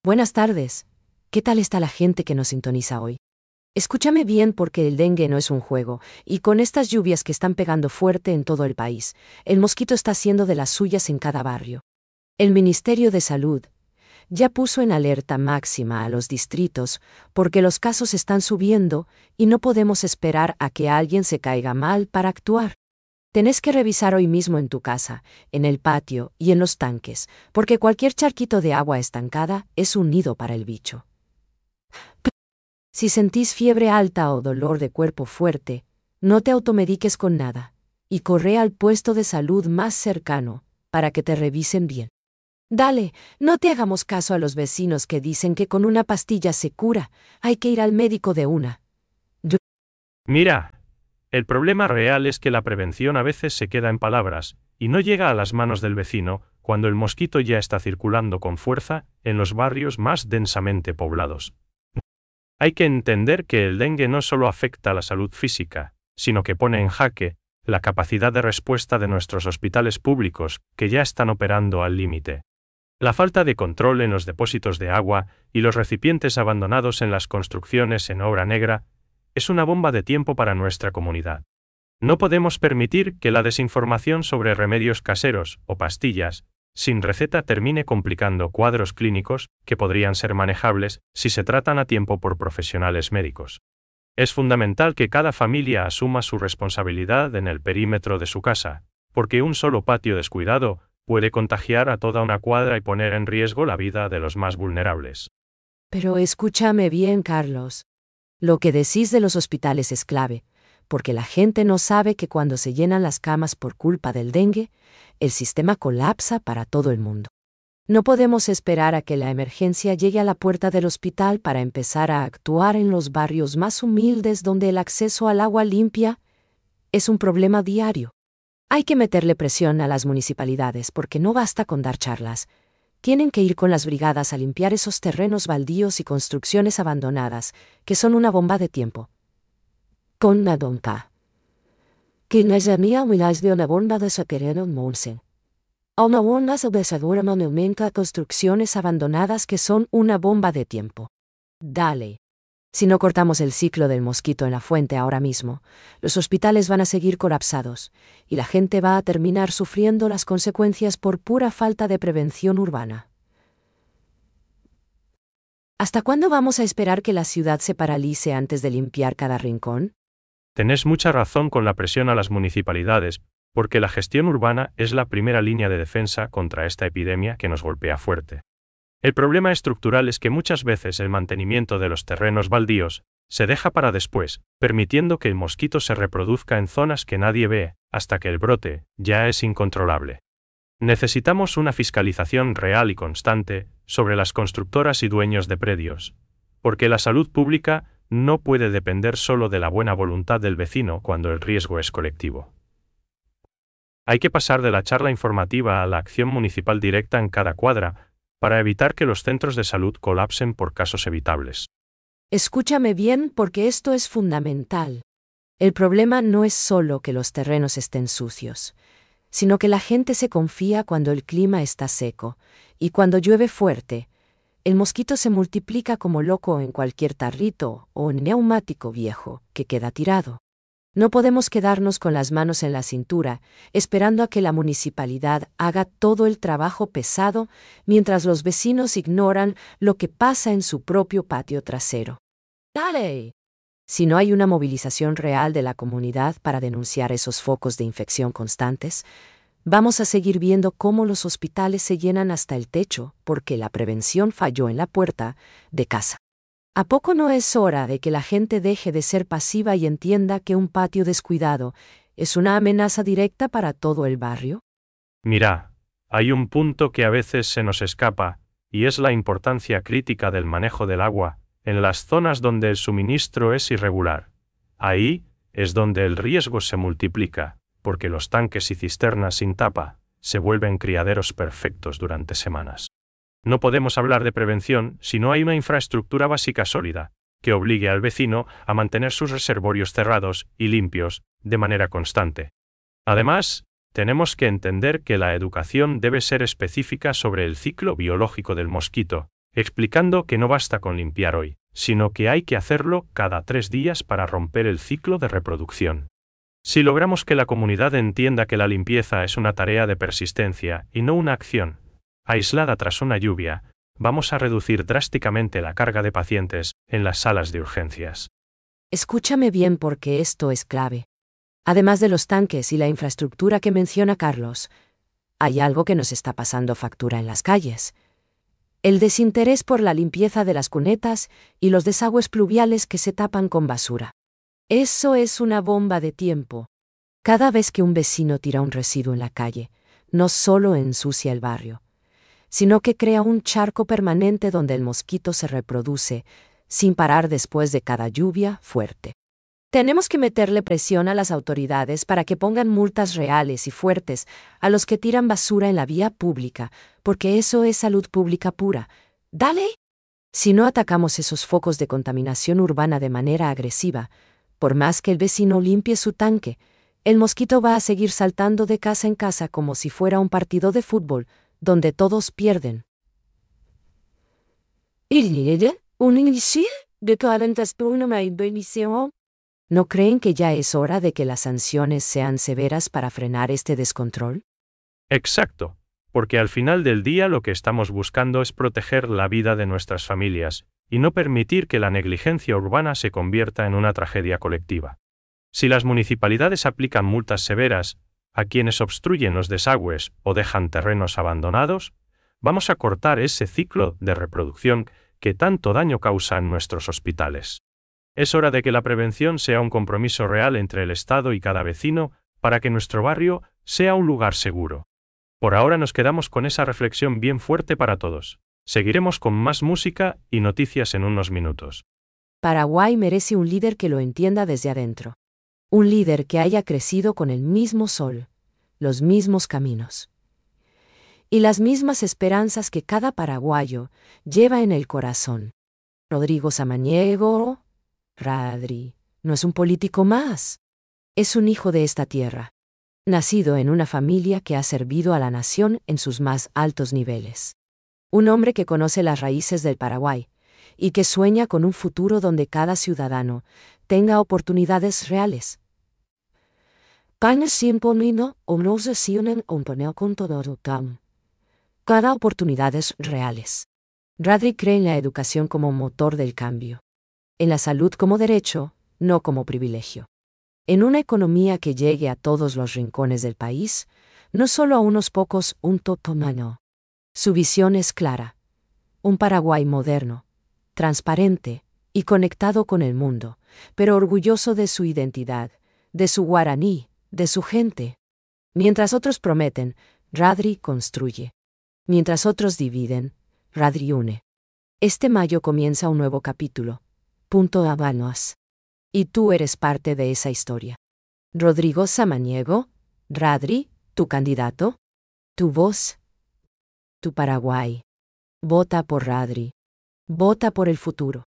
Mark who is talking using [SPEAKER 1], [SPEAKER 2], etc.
[SPEAKER 1] Buenas tardes. ¿Qué tal está la gente que nos sintoniza hoy? Escúchame bien porque el dengue no es un juego, y con estas lluvias que están pegando fuerte en todo el país, el mosquito está haciendo de las suyas en cada barrio. El Ministerio de Salud ya puso en alerta máxima a los distritos porque los casos están subiendo y no podemos esperar a que alguien se caiga mal para actuar. Tenés que revisar hoy mismo en tu casa, en el patio y en los tanques, porque cualquier charquito de agua estancada es un nido para el bicho. Si sentís fiebre alta o dolor de cuerpo fuerte, no te automediques con nada, y corre al puesto de salud más cercano, para que te revisen bien. Dale, no te hagamos caso a los vecinos que dicen que con una pastilla se cura, hay que ir al médico de una.
[SPEAKER 2] Mira, el problema real es que la prevención a veces se queda en palabras, y no llega a las manos del vecino, cuando el mosquito ya está circulando con fuerza en los barrios más densamente poblados. Hay que entender que el dengue no solo afecta a la salud física, sino que pone en jaque la capacidad de respuesta de nuestros hospitales públicos, que ya están operando al límite. La falta de control en los depósitos de agua y los recipientes abandonados en las construcciones en obra negra es una bomba de tiempo para nuestra comunidad. No podemos permitir que la desinformación sobre remedios caseros o pastillas sin receta termine complicando cuadros clínicos que podrían ser manejables si se tratan a tiempo por profesionales médicos. Es fundamental que cada familia asuma su responsabilidad en el perímetro de su casa, porque un solo patio descuidado puede contagiar a toda una cuadra y poner en riesgo la vida de los más vulnerables.
[SPEAKER 1] Pero escúchame bien, Carlos. Lo que decís de los hospitales es clave, porque la gente no sabe que cuando se llenan las camas por culpa del dengue, el sistema colapsa para todo el mundo. No podemos esperar a que la emergencia llegue a la puerta del hospital para empezar a actuar en los barrios más humildes donde el acceso al agua limpia es un problema diario. Hay que meterle presión a las municipalidades porque no basta con dar charlas. Tienen que ir con las brigadas a limpiar esos terrenos baldíos y construcciones abandonadas, que son una bomba de tiempo. Con la donka. Que no es mía milas de una bomba de socorro monsen. Una bomba sobresadura monumenta construcciones abandonadas que son una bomba de tiempo. Dale. Si no cortamos el ciclo del mosquito en la fuente ahora mismo, los hospitales van a seguir colapsados, y la gente va a terminar sufriendo las consecuencias por pura falta de prevención urbana. ¿Hasta cuándo vamos a esperar que la ciudad se paralice antes de limpiar cada rincón?
[SPEAKER 2] Tenés mucha razón con la presión a las municipalidades, porque la gestión urbana es la primera línea de defensa contra esta epidemia que nos golpea fuerte. El problema estructural es que muchas veces el mantenimiento de los terrenos baldíos se deja para después, permitiendo que el mosquito se reproduzca en zonas que nadie ve, hasta que el brote ya es incontrolable. Necesitamos una fiscalización real y constante sobre las constructoras y dueños de predios, porque la salud pública no puede depender solo de la buena voluntad del vecino cuando el riesgo es colectivo. Hay que pasar de la charla informativa a la acción municipal directa en cada cuadra, para evitar que los centros de salud colapsen por casos evitables.
[SPEAKER 1] Escúchame bien porque esto es fundamental. El problema no es solo que los terrenos estén sucios, sino que la gente se confía cuando el clima está seco, y cuando llueve fuerte, el mosquito se multiplica como loco en cualquier tarrito o neumático viejo que queda tirado. No podemos quedarnos con las manos en la cintura, esperando a que la municipalidad haga todo el trabajo pesado mientras los vecinos ignoran lo que pasa en su propio patio trasero. ¡Dale! Si no hay una movilización real de la comunidad para denunciar esos focos de infección constantes, vamos a seguir viendo cómo los hospitales se llenan hasta el techo porque la prevención falló en la puerta de casa. ¿A poco no es hora de que la gente deje de ser pasiva y entienda que un patio descuidado es una amenaza directa para todo el barrio?
[SPEAKER 2] Mira, hay un punto que a veces se nos escapa, y es la importancia crítica del manejo del agua en las zonas donde el suministro es irregular. Ahí es donde el riesgo se multiplica, porque los tanques y cisternas sin tapa se vuelven criaderos perfectos durante semanas. No podemos hablar de prevención si no hay una infraestructura básica sólida, que obligue al vecino a mantener sus reservorios cerrados y limpios de manera constante. Además, tenemos que entender que la educación debe ser específica sobre el ciclo biológico del mosquito, explicando que no basta con limpiar hoy, sino que hay que hacerlo cada 3 días para romper el ciclo de reproducción. Si logramos que la comunidad entienda que la limpieza es una tarea de persistencia y no una acción aislada tras una lluvia, vamos a reducir drásticamente la carga de pacientes en las salas de urgencias.
[SPEAKER 1] Escúchame bien porque esto es clave. Además de los tanques y la infraestructura que menciona Carlos, hay algo que nos está pasando factura en las calles. El desinterés por la limpieza de las cunetas y los desagües pluviales que se tapan con basura. Eso es una bomba de tiempo. Cada vez que un vecino tira un residuo en la calle, no solo ensucia el barrio, sino que crea un charco permanente donde el mosquito se reproduce, sin parar después de cada lluvia fuerte. Tenemos que meterle presión a las autoridades para que pongan multas reales y fuertes a los que tiran basura en la vía pública, porque eso es salud pública pura. ¡Dale! Si no atacamos esos focos de contaminación urbana de manera agresiva, por más que el vecino limpie su tanque, el mosquito va a seguir saltando de casa en casa como si fuera un partido de fútbol, donde todos pierden. ¿No creen que ya es hora de que las sanciones sean severas para frenar este descontrol?
[SPEAKER 2] Exacto, porque al final del día lo que estamos buscando es proteger la vida de nuestras familias y no permitir que la negligencia urbana se convierta en una tragedia colectiva. Si las municipalidades aplican multas severas a quienes obstruyen los desagües o dejan terrenos abandonados, vamos a cortar ese ciclo de reproducción que tanto daño causa en nuestros hospitales. Es hora de que la prevención sea un compromiso real entre el Estado y cada vecino para que nuestro barrio sea un lugar seguro. Por ahora nos quedamos con esa reflexión bien fuerte para todos. Seguiremos con más música y noticias en unos minutos.
[SPEAKER 1] Paraguay merece un líder que lo entienda desde adentro. Un líder que haya crecido con el mismo sol, los mismos caminos y las mismas esperanzas que cada paraguayo lleva en el corazón. Rodrigo Samaniego, Radri, no es un político más. Es un hijo de esta tierra, nacido en una familia que ha servido a la nación en sus más altos niveles. Un hombre que conoce las raíces del Paraguay y que sueña con un futuro donde cada ciudadano tenga oportunidades reales. Cada oportunidades reales. Radri cree en la educación como motor del cambio. En la salud como derecho, no como privilegio. En una economía que llegue a todos los rincones del país, no solo a unos pocos, un totomano. Su visión es clara. Un Paraguay moderno, transparente y conectado con el mundo, pero orgulloso de su identidad, de su guaraní, de su gente. Mientras otros prometen, Radri construye. Mientras otros dividen, Radri une. Este mayo comienza un nuevo capítulo. Punto Habanos. Y tú eres parte de esa historia. Rodrigo Samaniego, Radri, tu candidato, tu voz, tu Paraguay. Vota por Radri. Vota por el futuro.